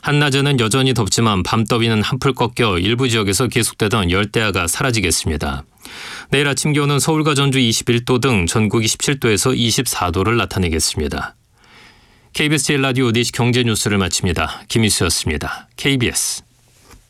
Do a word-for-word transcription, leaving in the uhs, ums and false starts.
한낮에는 여전히 덥지만 밤더위는 한풀 꺾여 일부 지역에서 계속되던 열대야가 사라지겠습니다. 내일 아침 기온은 서울과 전주 이십일 도 등 전국이 십칠 도에서 이십사 도를 나타내겠습니다. 케이비에스 제일 라디오 네 시 경제 뉴스를 마칩니다. 김희수였습니다. 케이비에스